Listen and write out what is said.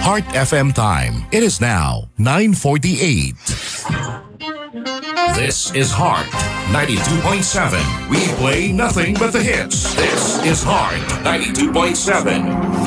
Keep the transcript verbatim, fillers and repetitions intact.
Heart F M time. It is now nine forty-eight. This is Heart ninety-two point seven. We play nothing but the hits. This is Heart ninety-two point seven.